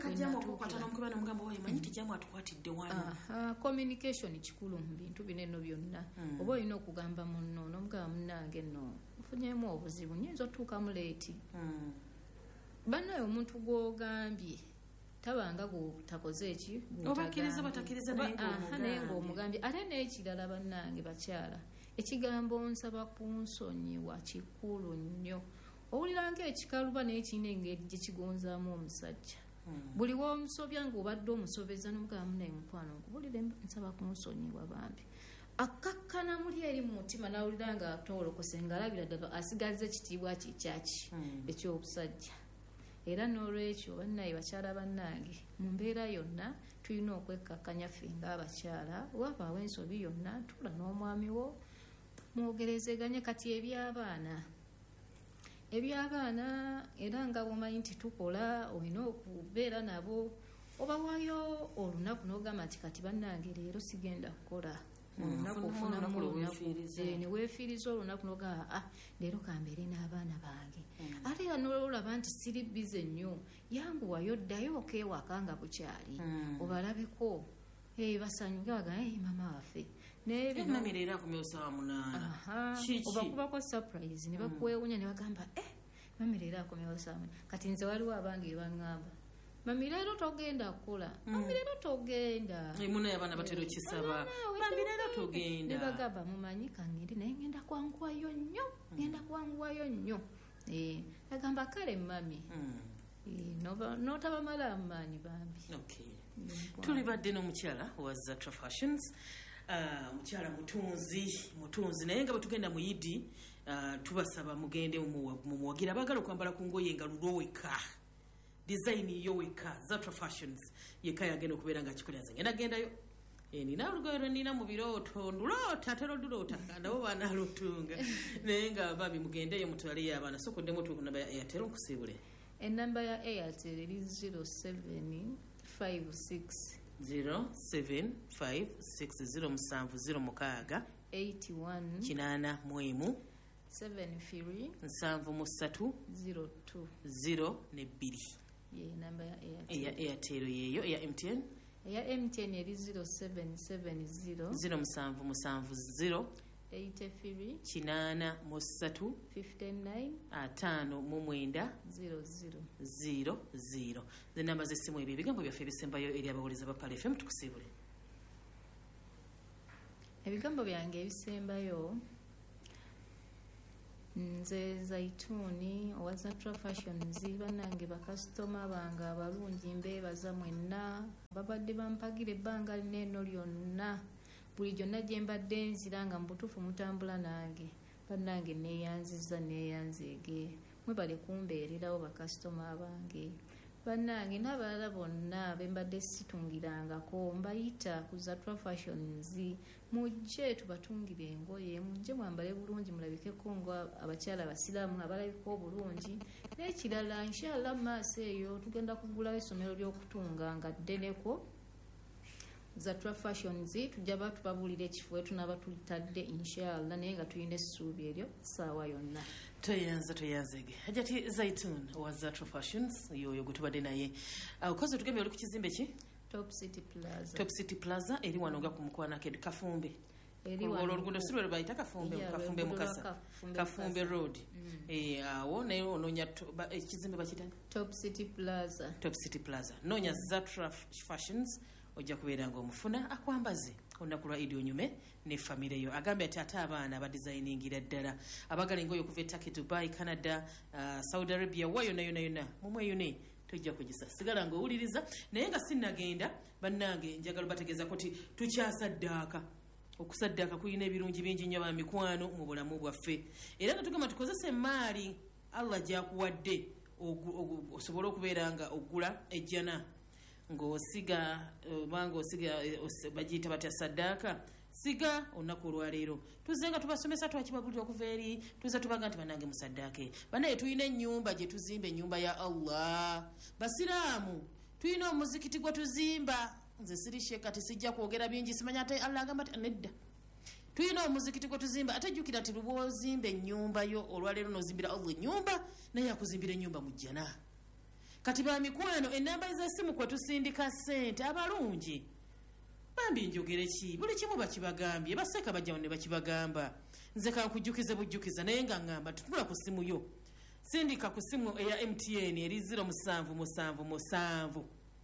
communication kikulu mu bintu bino eno byonna oba olina okugamba munno n'omugamba munnange nno nfunyemu obuzibu nyinza otuukamu leeti bannaye omuntu gw'ogambye tabanga gutakoze eki obakkiriza batakiriza naye ng'omugambye ate n'ekirala bannange bakyala ekigambo nsaba kunsonyiwa kikulu nnyo owulira ng'ekikaluba naye kirina engeri gye kigonzaamu omusajja buli w'omusobya ng'obadde omusobeza n'omugamba naye mukwano nkubulire nsaba kunsonyiwa bambi akakkana muli eri mu mutima nawulira nga atolokose ng'alabira ddala asigaza ekitiibwa kikyaki eky'obusajja era n'olwekyo bannaye bakyala bannange mu mbeera yonna tulina okwekkakkanya ffe ng'abakyala wabaawo ensobi yonna tula n'omwami wo mwogerezeganye kati eby'abaana ebyabaana era nga bwomanyi nti tukola olina okubeera nabo obawaayo olunaku n'ogamba nti kati bannange leero sigenda kukola olunaku ofunamu olunaku neweefiiriza olunaku n'ogamba a leero kambeere n'abaana bange ate era n'olaba nti siri bize nnyo yanguwayo ddayo okeewaka nga bukyali obalabeko basanyuke bagamba mama waffe obakubako surprise ne bakwewunya ne bagamba mami leero akomyewo saa munana kati nze waliwo abange baŋŋamba mami leero togenda kukola mami leero togenda muna yabaana batera okisaba mami leero togenda ne bagamba mumanyi kangende naye ngenda kwanguwayo nnyo ngenda kwanguwayo nnyo agamba kale mami n'otabamala amaanyi bambi tuli badde n'omukyala wa Zatra Fashions mukyala mutunzi mutunzi naye nga bwetugenda mu yidi tubasaba mugende mumuwagira abagala okwambala ku ngoye nga luloweka design yoweka Zatra Fashions yeka yagenda okubeera nga akikolera nze ngenda gendayo nina olugoye lwenina mu birooto nduloota ate lodduloota nabo baana lutunga naye nga babi mugendeyo mutwaleyo abaana sokoddemu otuuku namba ya Airtel nkusiibule enamba ya Airtel eri zero seven five six zero seven five six zero musanvu zero mukaaga eighty one kinaana mwemu seven three nsanvu mu ssatu zero two zero ne bbiri ye namba ya Airtel eya Airtel yeeyo eya M T N eya M T N eri zero seven seven zero zero musanvu musanvu zero eighty-three kinaana mu ssatu fifty-nine ataano mu mwenda zero zero zero zero zenamba z'essimu ebyo ebigambo byaffe ebisembayo eri abawuliza ba Pale F M tukusiibule. ebigambo byange ebisembayo nze Zaituni owa Zatra Fashions, bannange bakasitoma bange abalungi, mbeebaza mwenna babadde bampagira ebbanga lineno lyonna, buli gyonna gye mbadde nzira nga mu butuufu mutambula nange, bannange neeyanziza neeyanzeege, mwebale kumbeererawo bakasitoma bange. Bannange n'abalala bonna be mbadde situngirangako mbayita ku Zatra Fashions, mujje tubatungire engoye, mujje mwambale bulungi mulabikeko nga abakyala abasiraamu abalabika obulungi. N'ekirala inshallah maaso eyo tugenda kugulawo essomero ly'okutunga nga ddeneko Zatra Fashions, tujja batubabuulira ekifo tunaba tulitadde inshallah, naye nga tulina essuubi eryo ssaawa yonna. Toyanza toyanzege hajati Zaitun wa Zatra Fashions yoyo gutubadde naye ukoze tugemye oli ku kizimbe ki Top City Plaza. Top City Plaza eri wano nga ku mukwana ke Kafumbe. Eri wano oluguudo si lwe bayita Kafumbe, Yeah, Kafumbe oluguudo Mukasa, Kafumbe Kafumbe Mukasa. Road. Eh awo naye ononya ekizimbe bakitani Top City Plaza. Top City Plaza. Nonya Zatra Fashions ojja kubeera ng'omufuna akwambaze olunaku lwa Idi Onyume ne famire yo. Agambe ati ate abaana abadizayiningira ddala abagala engoye okuva e Turkey, Dubai, Canada, uh, Saudi Arabia, wa yonna yonna yonna mumwe yone tujja kugisa sigala ng'owuliriza naye nga sinnagenda bannange njagala bategeeza kuti tukyasaddaaka. Okusaddaaka kulina ebirungi bingi nnyo ba mikwano mu bulamu bwaffe, era nga tugamba tukozese emaali Allah gyakuwadde osobole okubeera nga ogula ejjana ng'osiga obanga osiga bagiyita batya saddaaka siga olunaku olwaleero tuzze nga tubasomesa twakibabulira okuva eri tuze tubaga nti bannange musaddaake banaye tulina ennyumba gye tuzimba, ennyumba ya Allah. Basiraamu tulina omuzikiti gwe tuzimba, nze siri sheeka tisijja kwogera bingi simanya ate Allah agamba ati nedda tulina omuzikiti gwe tuzimba, ate jjukira ti luba ozimba ennyumba yo olwaleero n'ozimbira Allah ennyumba naye akuzimbira ennyumba mu jjana. Kati ba mikwano enamba ez'essimu kwe tusindika ssente abalungi bambi njogere ki buli kimu bakibagambye baseeka bajjawo ne bakibagamba, nze kankujjukize bujjukiza naye nga ŋŋamba tutula ku ssimu yo sindika ku ssimu eya M T N eri zero musanvu musanvu musanvu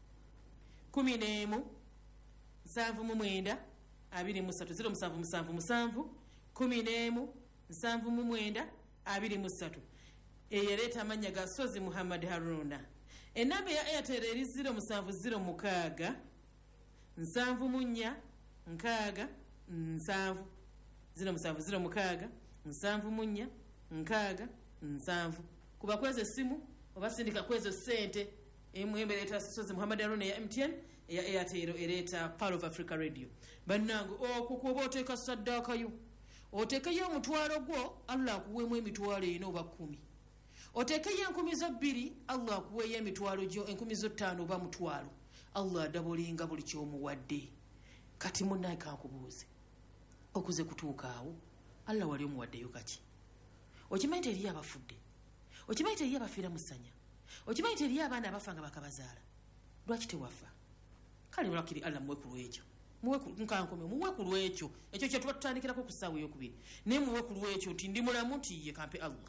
kumi n'emu nsanvu mu mwenda abiri mu ssatu zero musanvu musanvu musanvu kumi n'emu nsanvu mu mwenda abiri mu ssatu eyereeta amannya ga Sozi Muhammad Haruna. Enamba ya Airtel eri zero musanvu zero mukaaga nsanvu mu nnya nkaaga nsanvu zero musanvu zero mukaaga nsanvu mu nnya nkaaga nsanvu. Kuba kwezo essimu oba sindika kwezo ssente emu ereeta Sozi Muhammad Haruna eya M T N eya Airtel ereeta Power of Africa Radio. Bannange okwo kuba oteeka saddaakayo oteekayo omutwalo gwo Allah akuweemu emitwalo ena oba kkumi, oteekayo enkumi zo bbiri Allah akuweeyo emitwalo gyo enkumi zo ttaano oba mutwalo, Allah adabolinga buli kyomuwadde. Kati munnaye kankubuuze okuze kutuuka awo Allah wali omuwaddeyo kaki? Okimanyi nti eriyo abafudde, okimanyi nti eriyo abafiira musanya, okimanyi nti eriyo abaana abafa nga bakabazaala, lwaki tewafa? Kale lwakiri Allah muwe ku lwekyo nkankome muwe ku lwekyo ekyo kye tuba tutandikirako ku ssaawa ey'okubiri naye muwe ku lwekyo nti ndi mulamu nti ye kampe Allah.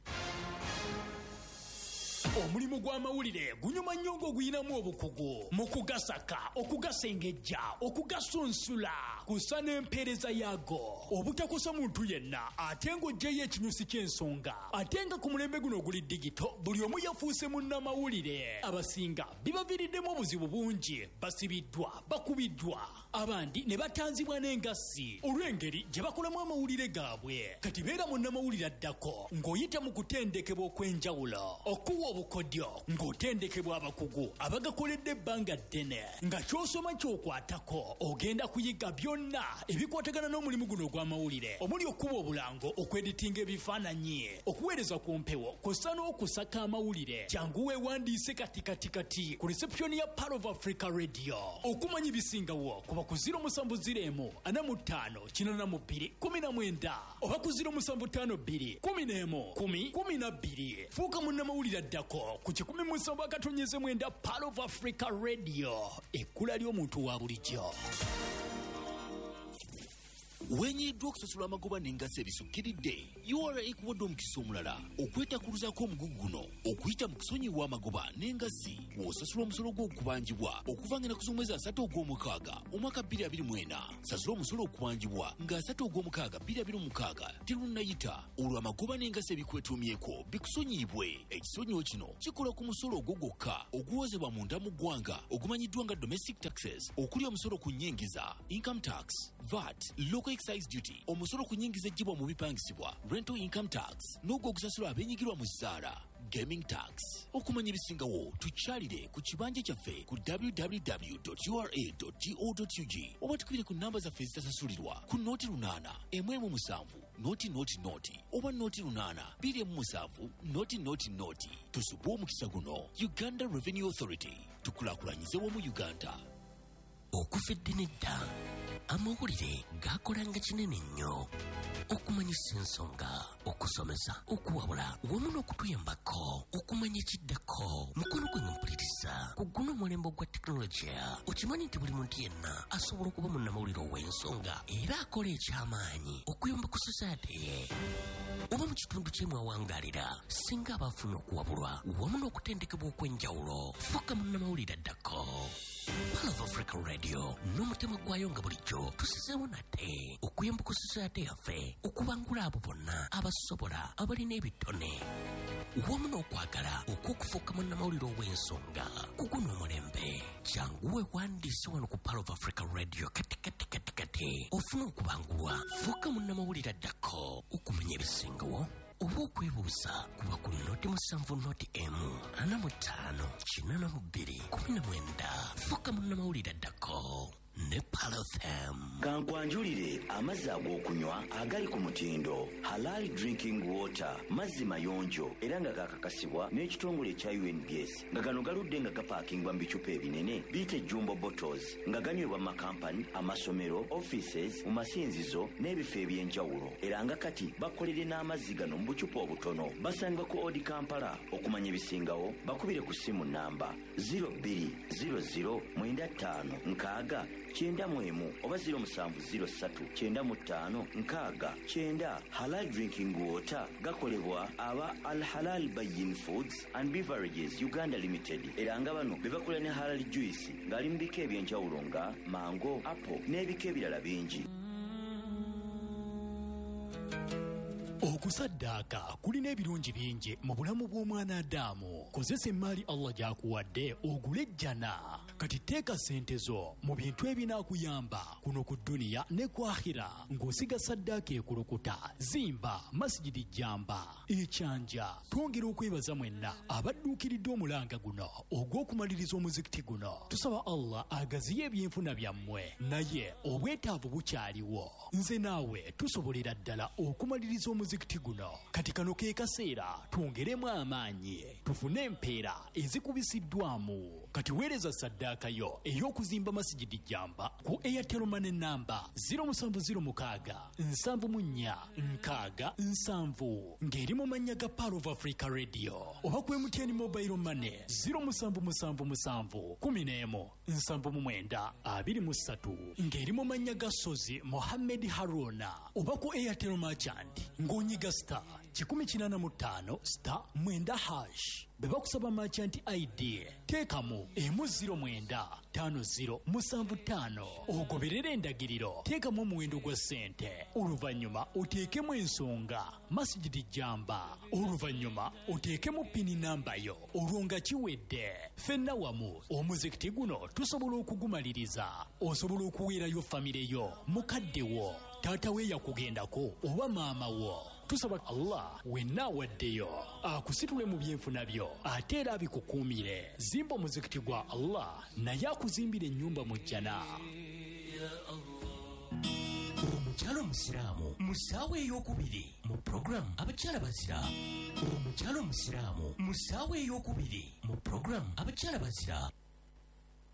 Omulimu gw'amawulire gunyuma nnyo ng'oguyinamu obukugu mu kugasaka, okugasengejja, okugasunsula, kusa n'empeereza yaago, obutakosa muntu yenna ate ng'oggyeyo ekinyusi ky'ensonga. Ate nga ku mulembe guno oguli digito buli omu yafuuse munnamawulire. Abasinga bibaviiriddemu obuzibu bungi, basibiddwa, bakubiddwa, abandi ne batanzibwa n'engassi olw'engeri gye bakolamu amawulire gaabwe. Kati beera munnamawulire addako ng'oyita mu kutendekebwa okw'enjawulo, okuwa obukodyo ng'otendekebwa abakugu abagakoledde ebbanga ddene, nga ky'osoma ky'okwatako ogenda kuyiga byonna ebikwatagana n'omulimu guno ogw'amawulire, omuli okuba obulango, okweditinga ebifaananyi, okuweereza ku mpewo, kw'ossa n'okusaka amawulire. Jangu weewandiise kati kati kati ku reception ya Power of Africa Radio. Okumanya ebisingawo kuba ku ziro musanvu ziro emu ana mu ttaano kinaana mu bbiri kumi na mwenda oba ku ziro musanvu ttaano bbiri kumi n'emu kumi kumi na bbiri. Fuuka munnamawulire addako ku kikumi musanvu akatonnyeze mwenda Power of Africa Radio, ekkula ly'omuntu wa bulijjo. wenyiddwa okusasula amagoba n'engassi ebisukkiridde U R A ekuwadde omukisa omulala okwetakuluzaako omugugu guno okuyita mu kusonyiwa amagoba n'engassi bw'osasula omusolo gw'okubanjibwa okuva ng'ennaku z'omwezi asatu ogw'omukaaga omwaka bbiri abiri mu ena. Sasula omusolo okubanjibwa ng'asatu ogw'omukaaga bbiri abiri mu mukaaga terunnayita olwo amagoba n'engassi ebikwetuumyeko bikusonyiibwe. Ekisonyiwo kino kikola ku musolo ogwo gwokka oguwozebwa munda mu ggwanga ogumanyiddwa nga domestic taxes, okuli omusolo ku nnyingiza income tax, V A T, local excise duty, omusolo ku nnyingiza eggyibwa mu bipangisibwa rental income tax, n'ogwo ogusasula abeenyigirwa mu zzaala gaming tax. Okumanya ebisingawo tukyalire ku kibanja kyaffe ku w w w dot u r a dot go dot u g oba tukubire ku namba zaffe ezitasasulirwa ku nooti lunaana emu emu musanvu nooti nooti nooti oba nooti lunaana bbiri emu musanvu nooti nooti nooti. Tusubwe omukisa guno. Uganda Revenue Authority, tukulaakulanyize wamu Uganda. Okuva eddene dda amawulire gaakolanga kinene nnyo okumanyisa ensonga, okusomesa, okuwabula wamu n'okutuyambako okumanya ekiddako. Mukono gwe mpuliriza ku guno omulembe gwa tekinologiya. Okimanyi nti buli muntu yenna asobola okuba munnamawulire ow'ensonga era akola ekyamaanyi okuyamba ku society ye oba mu kitundu kye mwawangaalira singa abaafuna okuwabulwa wamu n'okutendekebwa okw'enjawulo. Fuuka munnamawulire addako. Pearl of Africa Radio n'omutima gwayo nga bulijjo tusizeewo nate okuyamba ku society yaffe okubangula abo bonna abasobola abalina ebitone wamu n'okwagala okw'okufuuka munnamawulire ow'ensonga ku guno omulembe. Janguwe wandiise wano ku Pearl of Africa Radio kati kati kati kati ofuna okubangulwa. Fuuka munnamawulire addako okumanya ebisingawo oba okwebuuza kuba ku noti musanvu noti emu ana mu ttaano kinaana mu bbiri kumi na mwenda. Fuuka munnamawulire addako ne Pearl F M. Kankwanjulire amazzi ag'okunywa agali ku mutindo Halal Drinking Water, mazzi mayonjo era nga gakakasibwa n'ekitongole ekya U N B S nga gano galudde nga gapaakingwa mu bicupa ebinene biyite jumbo bottles nga ganywebwa mu makampani, amasomero, offices, mu masinzizo n'ebifo eby'enjawulo era nga kati bakolere n'amazzi gano mu bucupa obutono. Basangibwa ku Odi Kampala. Okumanya ebisingawo bakubire ku ssimu namba zero bbiri zero zero mwenda ttaano nkaaga kyenda mu emu oba zero musanvu zero ssatu kyenda mu ttaano nkaaga kyenda. Halal Drinking Water gakolebwa aba Al Halal Bayin Foods and Beverages Uganda Limited era nga bano be bakola ne Halal Juice ng'ali mu bika eby'enjawulo nga mango, apple n'ebika ebirala bingi. Okusaddaaka kulina ebirungi bingi mu bulamu bw'omwana Adamu. Kozesa emmaali Allah gy'akuwadde ogule ejjana. Kati teeka ssente zo mu bintu ebinaakuyamba kuno ku dduniya ne ku akhira ng'osiga saddaaka ekulukuta. Zimba masijidi jjamba ekyanja. Twongera okwebaza mwenna abadduukiridde omulanga guno ogw'okumaliriza omuzikiti guno. Tusaba Allah agaziye ebyenfuna byammwe naye obwetaavu bukyaliwo. Nze naawe tusobolera ddala okumaliriza omuzikiti guno. Kati kano ke kaseera twongeremu amaanyi tufune empeera ezikubisiddwamu. Kati weereza saddaaka yo ey'okuzimba masijidi jjamba ku Airtel Money namba zero musanvu zero mukaaga nsanvu mu nnya nkaaga nsanvu ng'eri mu mannya ga Pearl of Africa Radio oba ku M T N Mobile Money zero musanvu musanvu musanvu kumi n'emu nsanvu mu mwenda abiri mu ssatu ng'eri mu mannya ga Sozi Mohammed Haruna oba ku Airtel Merchant ng'onyiga star kikumi kinaana mu ttaano star mwenda hash. Beba kusaba merchant I D teekamu emu ziro mwenda ttaano ziro musanvu ttaano ogoberera endagiriro. Teekamu omuwendo gwa ssente oluvannyuma oteekemu ensonga masijidi jjamba oluvannyuma oteekemu pini namba yo olwo nga kiwedde. Ffenna wamu omuzikiti guno tusobola okugumaliriza. Osobola okuweerayo famire yo, mukadde wo, taata we yakugendako oba maama wo. Tusaba Allah wenna awaddeyo akusitule mu byenfuna byo ate era abikukuumire. Zimba omuzikiti gwa Allah naye akuzimbira ennyumba mu jjana. Omukyala omusiraamu mu ssaawa ey'okubiri mu puroguramu abakyala bazira. Omukyala omusiraamu mu ssaawa ey'okubiri mu puroguramu abakyala bazira.